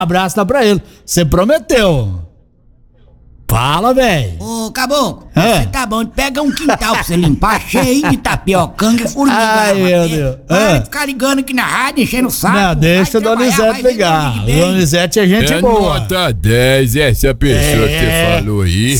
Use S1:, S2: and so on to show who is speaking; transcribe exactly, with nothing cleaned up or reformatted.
S1: abraço lá pra ele. Você prometeu. Fala, velho.
S2: Ô, Caboclo,
S1: É.
S2: você tá bom, pega um quintal pra você limpar, cheio de tapiocanga e formiga.
S1: Ai, meu Deus.
S2: Para
S1: É.
S2: de ficar ligando aqui na rádio, enchendo o saco.
S1: Não, deixa o
S2: Vai trabalhar,
S1: Donizete
S2: vai
S1: ligar.
S2: vender
S1: O
S2: bem.
S1: Donizete é gente
S3: É
S1: boa.
S3: nota dez, essa pessoa que
S1: É.
S3: você falou aí.